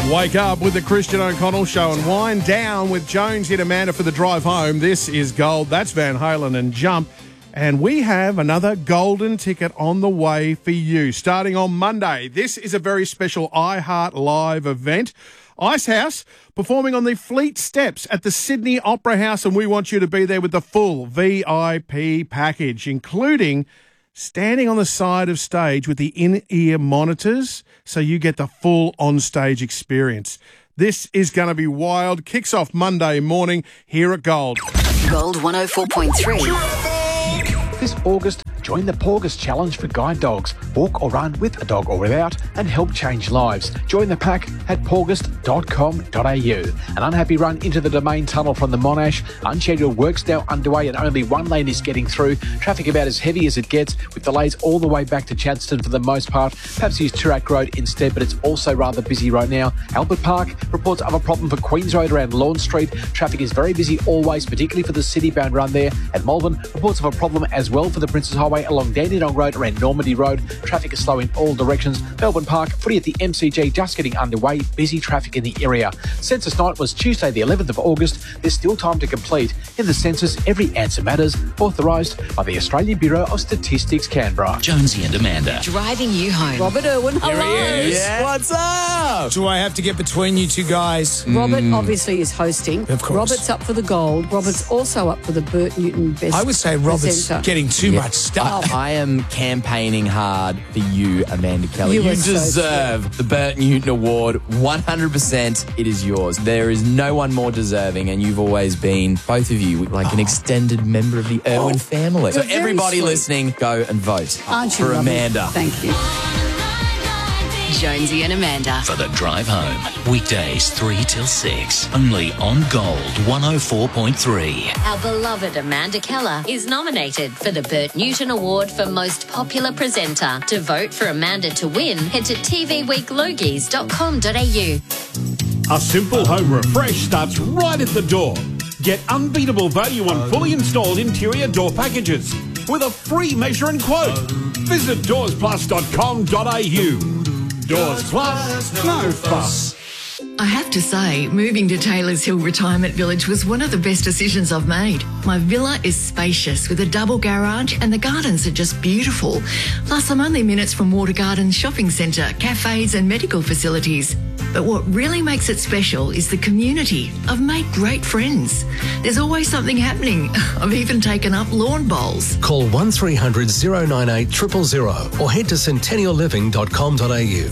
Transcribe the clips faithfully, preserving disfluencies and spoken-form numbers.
Wake up with the Christian O'Connell Show and wind down with Jonesy and Amanda for the drive home. This is Gold. That's Van Halen and Jump. And we have another golden ticket on the way for you starting on Monday. This is a very special iHeart Live event. Icehouse performing on the Fleet Steps at the Sydney Opera House, and we want you to be there with the full V I P package, including standing on the side of stage with the in-ear monitors so you get the full on-stage experience. This is going to be wild. Kicks off Monday morning here at Gold. Gold one oh four point three. This August, join the Porgus Challenge for guide dogs. Walk or run with a dog or without and help change lives. Join the pack at porgus dot com dot a u. An unhappy run into the Domain Tunnel from the Monash. Unscheduled works now underway and only one lane is getting through. Traffic about as heavy as it gets, with delays all the way back to Chadstone for the most part. Perhaps use Toorak Road instead, but it's also rather busy right now. Albert Park reports of a problem for Queens Road around Lawn Street. Traffic is very busy always, particularly for the city-bound run there. At Malvern, reports of a problem as well for the Princes Highway along Dandenong Road around Normandy Road. Traffic is slow in all directions. Melbourne Park, footy at the M C G just getting underway. Busy traffic in the area. Census night was Tuesday the eleventh of August. There's still time to complete. In the census, every answer matters. Authorised by the Australian Bureau of Statistics, Canberra. Jonesy and Amanda. Driving you home. Robert Irwin, hello. Here he is. Yeah. What's up? Do I have to get between you two guys? Robert obviously is hosting. Of course. Robert's up for the gold. Robert's also up for the Bert Newton Best I would say Robert's presenter. getting too Yeah. much stuff. I am campaigning hard for you, Amanda Kelly. You You, are so deserve the Bert Newton Award. one hundred percent it is yours. There is no one more deserving, and you've always been, both of you, like an extended member of the Irwin family. So You're very everybody sweet. listening, go and vote Aren't you for lovely? Amanda. Thank you. Jonesy and Amanda. For the drive home, weekdays three till six, only on Gold one oh four point three. Our beloved Amanda Keller is nominated for the Bert Newton Award for Most Popular Presenter. To vote for Amanda to win, head to t v week logies dot com dot a u. A simple home refresh starts right at the door. Get unbeatable value on fully installed interior door packages with a free measure and quote. Visit doors plus dot com dot a u. Doors Plus, no fuss. I have to say, moving to Taylors Hill Retirement Village was one of the best decisions I've made. My villa is spacious with a double garage and the gardens are just beautiful. Plus, I'm only minutes from Water Gardens Shopping Centre, cafes and medical facilities. But what really makes it special is the community. I've made great friends. There's always something happening. I've even taken up lawn bowls. Call one three hundred oh nine eight zero zero zero or head to centennial living dot com dot a u.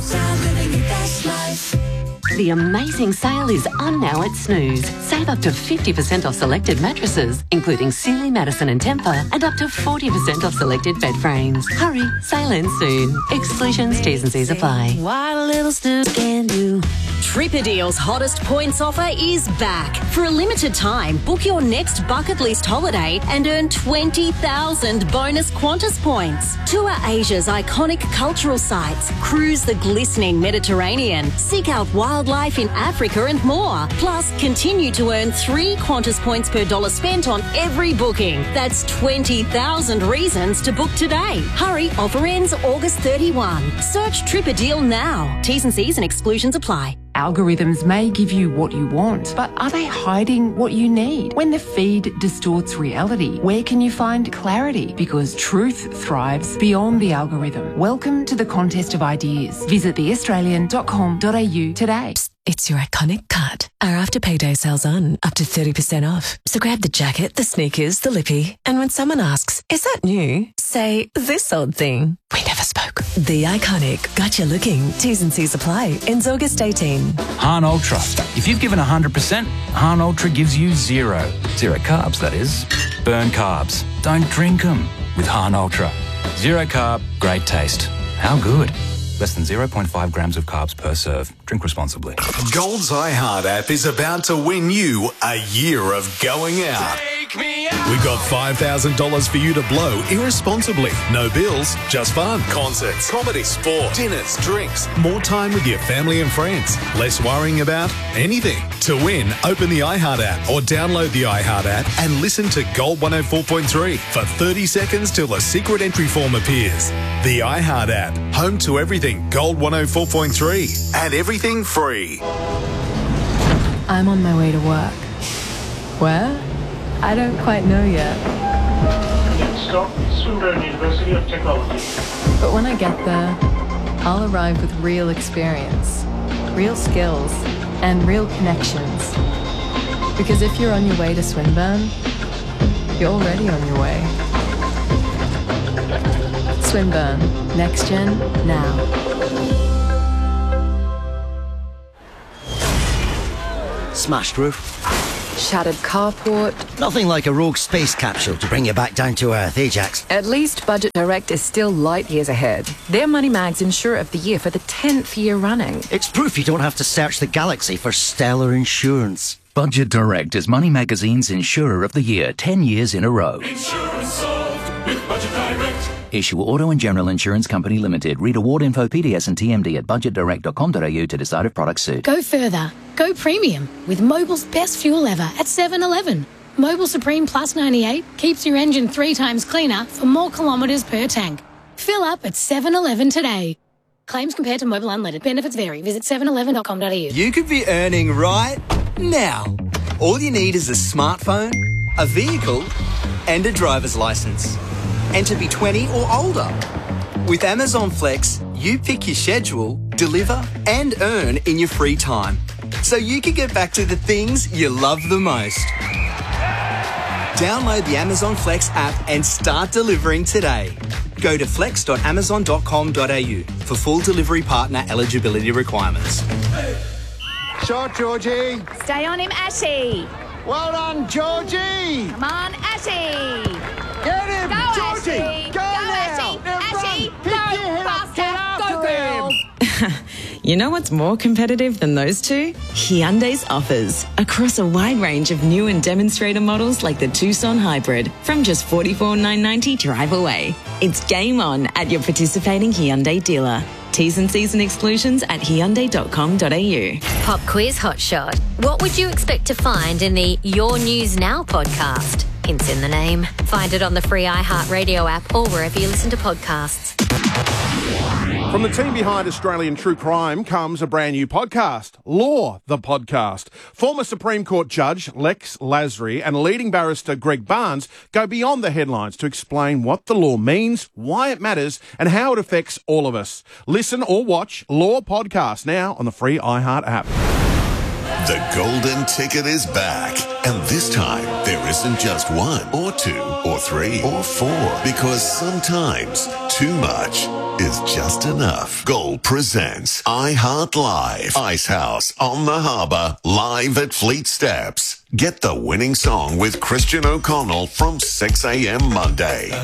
The amazing sale is on now at Snooze. Save up to fifty percent off selected mattresses, including Sealy, Madison and Tempur, and up to forty percent off selected bed frames. Hurry, sale ends soon. Exclusions, T's and C's apply. What a little Snooze can do. Tripadeal's hottest points offer is back. For a limited time, book your next bucket list holiday and earn twenty thousand bonus Qantas points. Tour Asia's iconic cultural sites, cruise the glistening Mediterranean, seek out wildlife in Africa and more. Plus, continue to earn three Qantas points per dollar spent on every booking. That's twenty thousand reasons to book today. Hurry, offer ends August thirty-first. Search Tripadeal now. T's and C's and exclusions apply. Algorithms may give you what you want, but are they hiding what you need? When the feed distorts reality, where can you find clarity? Because truth thrives beyond the algorithm. Welcome to the contest of ideas. Visit the australian dot com dot a u today. It's your iconic cut. Our After Payday sale's on, up to thirty percent off. So grab the jacket, the sneakers, the lippy, and when someone asks, is that new? Say, this old thing. We never spoke. The Iconic. Got you looking. T's and C's apply. Ends August eighteenth. Han Ultra. If you've given one hundred percent, Han Ultra gives you zero. Zero carbs, that is. Burn carbs. Don't drink them with Han Ultra. Zero carb, great taste. How good? Less than zero point five grams of carbs per serve. Drink responsibly. Gold's iHeart app is about to win you a year of going out. We've got five thousand dollars for you to blow irresponsibly. No bills, just fun. Concerts, comedy, sport, dinners, drinks. More time with your family and friends. Less worrying about anything. To win, open the iHeart app or download the iHeart app and listen to Gold one oh four point three for thirty seconds till the secret entry form appears. The iHeart app, home to everything Gold one oh four point three and everything free. I'm on my way to work. Where? I don't quite know yet. Next stop, Swinburne University of Technology. But when I get there, I'll arrive with real experience, real skills, and real connections. Because if you're on your way to Swinburne, you're already on your way. Swinburne, next gen, now. Smashed roof. Shattered carport. Nothing like a rogue space capsule to bring you back down to Earth, Ajax. At least Budget Direct is still light years ahead. They're Money Mag's Insurer of the Year for the tenth year running. It's proof you don't have to search the galaxy for stellar insurance. Budget Direct is Money Magazine's Insurer of the Year ten years in a row. Insurance solved with Budget Direct. Issue Auto and General Insurance Company Limited. Read award info, P D S and T M D at budget direct dot com dot a u to decide if products suit. Go further. Go premium with Mobil's best fuel ever at seven eleven. Mobil Supreme Plus ninety-eight keeps your engine three times cleaner for more kilometres per tank. Fill up at seven eleven today. Claims compared to Mobil Unleaded. Benefits vary. Visit seven eleven dot com dot a u. You could be earning right now. All you need is a smartphone, a vehicle, and a driver's license. And to be twenty or older. With Amazon Flex, you pick your schedule, deliver, and earn in your free time. So you can get back to the things you love the most. Download the Amazon Flex app and start delivering today. Go to flex dot amazon dot com dot a u for full delivery partner eligibility requirements. Shot, Georgie. Stay on him, Ashy. Well done, Georgie. Come on, Ashy. Get him, Go, Georgie. Ashy. Go, Go, now. Ashy. Ashy. Pick Go, your head up. faster. Get after Go, girl. him. You know what's more competitive than those two? Hyundai's offers. Across a wide range of new and demonstrator models like the Tucson Hybrid from just forty-four thousand nine hundred ninety drive away. It's game on at your participating Hyundai dealer. T's and C's and exclusions at hyundai dot com dot a u. Pop quiz hotshot. What would you expect to find in the Your News Now podcast? Hints in the name. Find it on the free iHeartRadio app or wherever you listen to podcasts. From the team behind Australian True Crime comes a brand new podcast, Law, the Podcast. Former Supreme Court Judge Lex Lasry and leading barrister Greg Barnes go beyond the headlines to explain what the law means, why it matters, and how it affects all of us. Listen or watch Law Podcast now on the free iHeart app. The Golden Ticket is back. And this time, there isn't just one or two or three or four, because sometimes too much is just enough. Gold presents iHeart Live. Icehouse on the Harbour, live at Fleet Steps. Get the winning song with Christian O'Connell from six a.m. Monday.